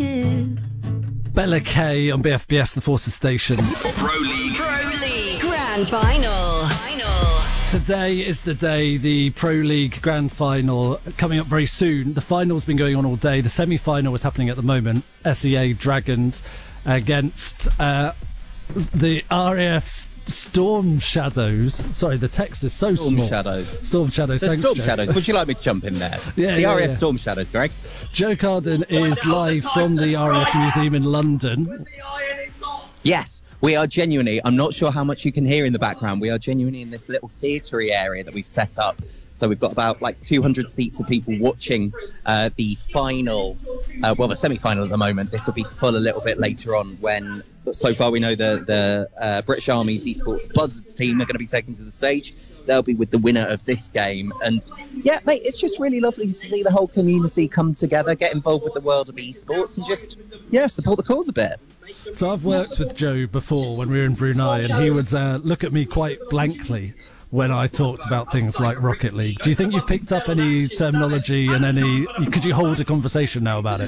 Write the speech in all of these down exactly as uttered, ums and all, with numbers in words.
kid. Bella Kay on B F B S, the Forces Station. Pro League. Pro League Grand Final. Final. Today is the day, the Pro League Grand Final coming up very soon. The final's been going on all day. The semi-final is happening at the moment. S E A Dragons against uh, the R A F Storm Shadows. Sorry, the text is so Storm small. Shadows. Storm Shadows. The Thanks, Storm Joe. Shadows. Would you like me to jump in there? Yeah, it's the yeah, R A F yeah. Storm Shadows, Greg. Joe Carden is live from the R A F Museum in London. Yes, we are genuinely, I'm not sure how much you can hear in the background, we are genuinely in this little theatre-y area that we've set up. So we've got about like two hundred seats of people watching uh, the final, uh, well, the semi-final at the moment. This will be full a little bit later on when, so far we know the, the uh, British Army's esports Buzzards team are going to be taken to the stage. They'll be with the winner of this game. And yeah, mate, it's just really lovely to see the whole community come together, get involved with the world of esports and just, yeah, support the cause a bit. So I've worked with Joe before when we were in Brunei, and he would uh, look at me quite blankly when I talked about things like Rocket League. Do you think you've picked up any terminology and any... Could you hold a conversation now about it?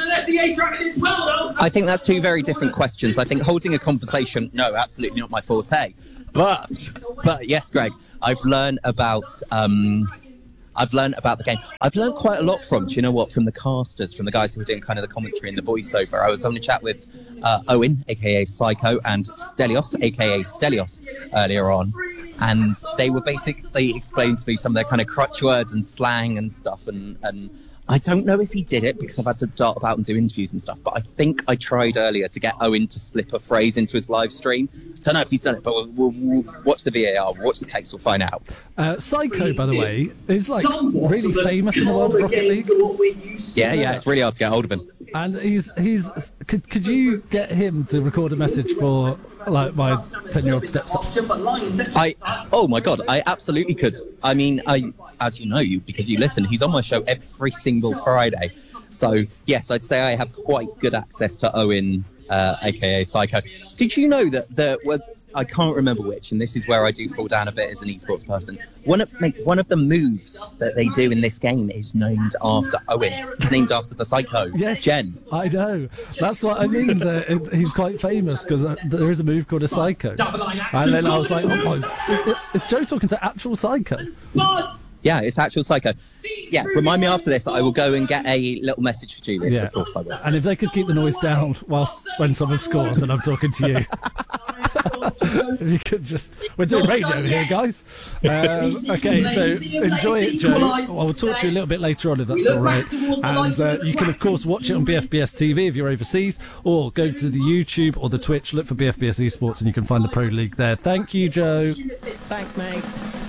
I think that's two very different questions. I think holding a conversation, no, absolutely not my forte. But, but yes, Greg, I've learned about... Um, I've learned about the game. I've learned quite a lot from, do you know what, from the casters, from the guys who were doing kind of the commentary and the voiceover. I was having a chat with uh, Owen, a k a. Psycho, and Stelios, a k a. Stelios, earlier on. And they were basically explaining to me some of their kind of crutch words and slang and stuff. And, and I don't know if he did it because I've had to dart about and do interviews and stuff, but I think I tried earlier to get Owen to slip a phrase into his live stream. Don't know if he's done it, but we'll, we'll, we'll watch the V A R, we'll watch the text, we'll find out. Uh, Psycho, by the way, is like really famous in the world of Rocket League. Yeah, yeah, it's really hard to get hold of him. And he's he's could could you get him to record a message for like my ten-year-old stepson? I oh my god, I absolutely could. I mean, I as you know, you because you listen, he's on my show every single Friday. So yes, I'd say I have quite good access to Owen, uh, aka Psycho. Did you know that the well, I can't remember which, and this is where I do fall down a bit as an esports person. One of like, one of the moves that they do in this game is named after Owen. It's named after the Psycho, yes, Jen. I know. That's what I mean. That it, he's quite famous because uh, there is a move called a Psycho. And then I was like, oh my, it's Joe talking to actual Psycho. Yeah, it's actual Psycho. Yeah, remind me after this. I will go and get a little message for Julius. Yeah. Of course I will. And if they could keep the noise down whilst when someone scores and I'm talking to you. If you could just... We're doing radio here, guys. Um, okay, so enjoy it, Joe. I'll talk to you a little bit later on if that's all right. And uh, you can, of course, watch it on B F B S T V if you're overseas, or go to the YouTube or the Twitch, look for B F B S Esports, and you can find the Pro League there. Thank you, Joe. Thanks, mate.